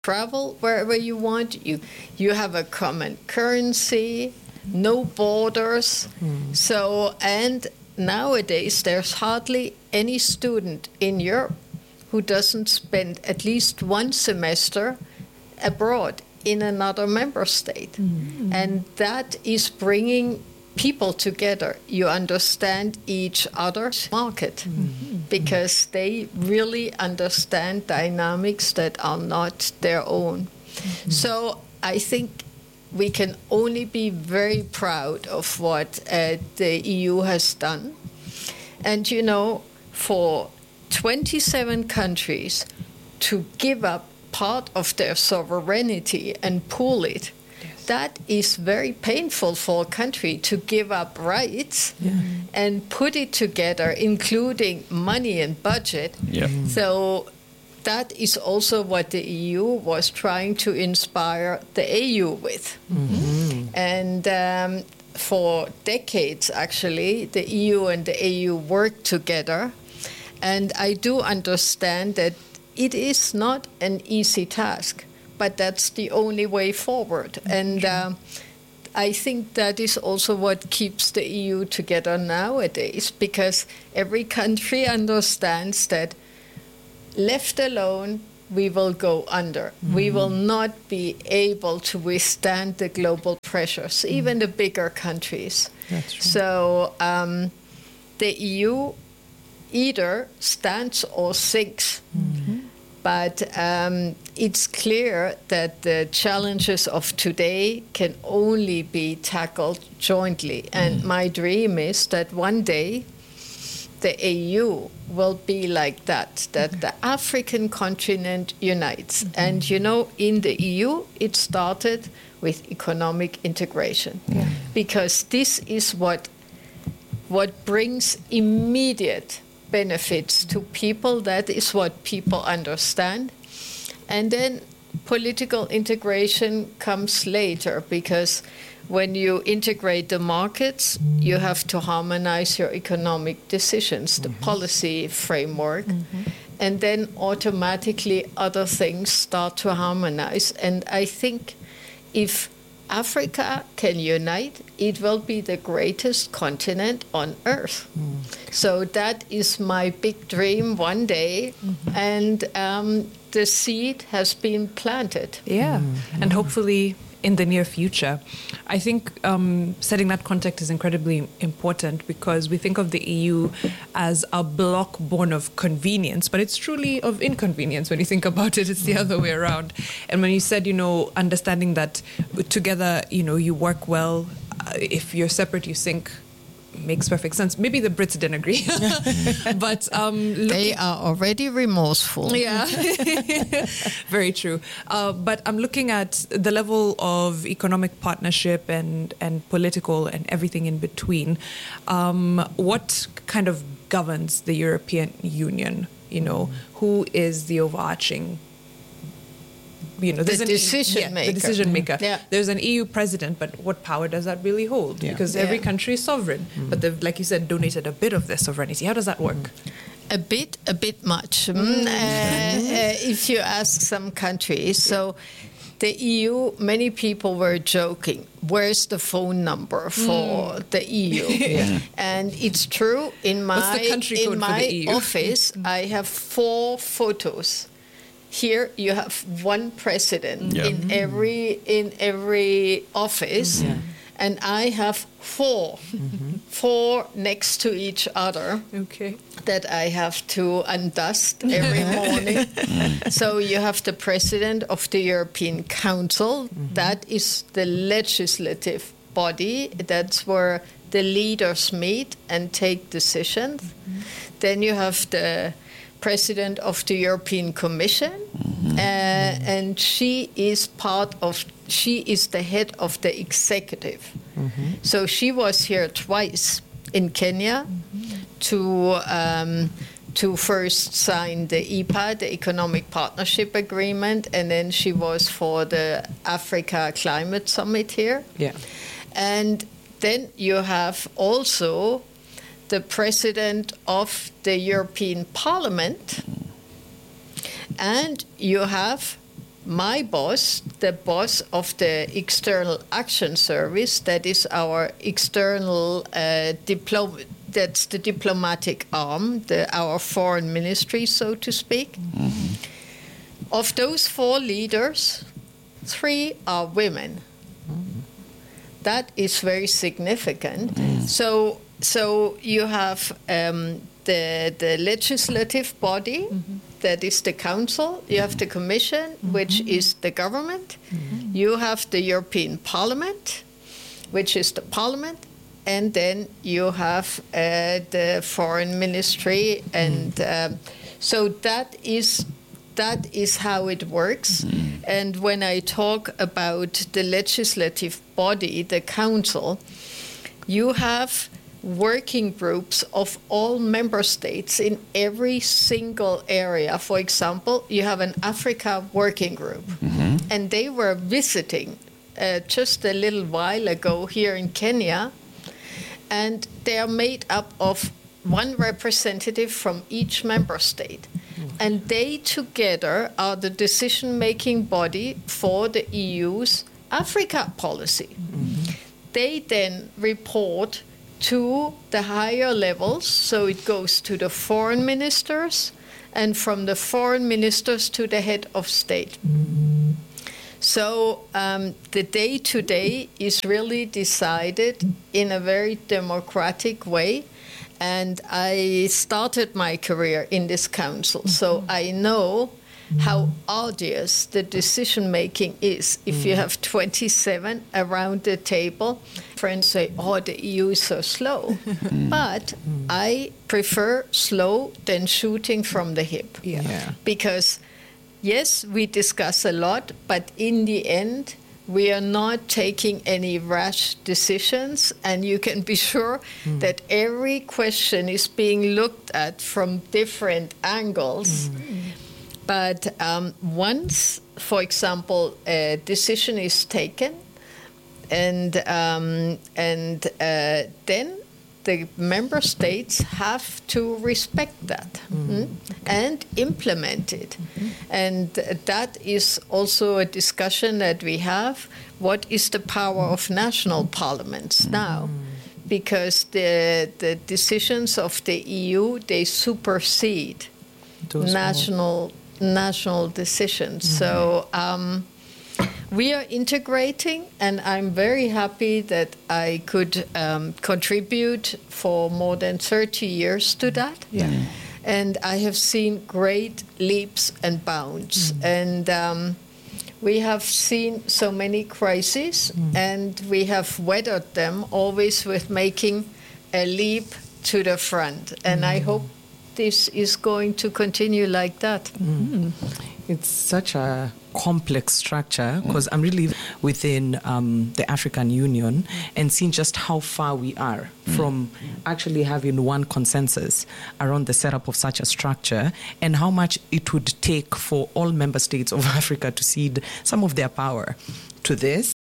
travel wherever you want. You have a common currency, no borders. So, and nowadays there's hardly any student in Europe who doesn't spend at least one semester abroad in another member state. And that is bringing people together. You understand each other's market because they really understand dynamics that are not their own. So I think we can only be very proud of what the EU has done. And, you know, for 27 countries to give up part of their sovereignty and pool it, that is very painful for a country to give up rights and put it together, including money and budget. So that is also what the EU was trying to inspire the AU with. And for decades, actually, the EU and the AU worked together. And I do understand that it is not an easy task, but that's the only way forward. And I think that is also what keeps the EU together nowadays, because every country understands that left alone, we will go under. We will not be able to withstand the global pressures, even the bigger countries. That's true. So the EU either stands or sinks. But it's clear that the challenges of today can only be tackled jointly. And my dream is that one day the AU will be like that the African continent unites. And, you know, in the EU, it started with economic integration. Because this is what brings immediate benefits to people. That is what people understand. And then political integration comes later, because when you integrate the markets, you have to harmonize your economic decisions, the policy framework, and then automatically other things start to harmonize. And I think if Africa can unite, it will be the greatest continent on earth. So that is my big dream one day, and the seed has been planted. And hopefully in the near future. I think setting that context is incredibly important, because we think of the EU as a bloc born of convenience, but it's truly of inconvenience when you think about it. It's the other way around. And when you said, you know, understanding that together, you know, you work well, if you're separate, you sink, makes perfect sense. Maybe the Brits didn't agree, but they are already remorseful. Yeah, very true. But I'm looking at the level of economic partnership and political and everything in between. What kind of governs the European Union? You know, who is the overarching? You know, the decision maker. The decision maker. Yeah. There's an EU president, but what power does that really hold? Because every country is sovereign, but they've, like you said, donated a bit of their sovereignty. How does that work? A bit much. If you ask some countries, so the EU, many people were joking, where's the phone number for the EU? And it's true, in my office, I have 4 photos. Here you have one president in every office, and I have 4 next to each other that I have to undust every morning. So you have the president of the European Council. That is the legislative body. That's where the leaders meet and take decisions. Then you have the president of the European Commission, and she is the head of the executive. So she was here twice in Kenya to first sign the EPA, the Economic Partnership Agreement, and then she was for the Africa Climate Summit here. And then you have also the president of the European Parliament, and you have my boss, the boss of the External Action Service, that is our external that's the diplomatic arm, our foreign ministry, so to speak. Mm-hmm. Of those 4 leaders, 3 are women. Mm-hmm. That is very significant. Mm-hmm. So you have the legislative body, mm-hmm. that is the council. You have the commission, mm-hmm. which is the government. Mm-hmm. You have the European Parliament, which is the parliament. And then you have the foreign ministry. And so that is how it works. Mm-hmm. And when I talk about the legislative body, the council, you have working groups of all member states in every single area. For example, you have an Africa working group, mm-hmm. and they were visiting just a little while ago here in Kenya, and they are made up of 1 representative from each member state. Mm-hmm. And they together are the decision-making body for the EU's Africa policy. Mm-hmm. They then report to the higher levels, so it goes to the foreign ministers, and from the foreign ministers to the head of state. Mm-hmm. So the day-to-day is really decided in a very democratic way, and I started my career in this council, so I know how arduous the decision-making is if you have 27 around the table. Friends say, oh, the EU is so slow. But I prefer slow than shooting from the hip. Yeah. Because, yes, we discuss a lot, but in the end, we are not taking any rash decisions, and you can be sure that every question is being looked at from different angles. But once, for example, a decision is taken, and then the member states have to respect that and implement it. And that is also a discussion that we have. What is the power of national parliaments now? Because the decisions of the EU, they supersede national decisions. So we are integrating, and I'm very happy that I could contribute for more than 30 years to that. Yeah. And I have seen great leaps and bounds. And we have seen so many crises, and we have weathered them always with making a leap to the front. And I hope this is going to continue like that. It's such a complex structure, because I'm really within the African Union and seeing just how far we are from actually having one consensus around the setup of such a structure, and how much it would take for all member states of Africa to cede some of their power to this,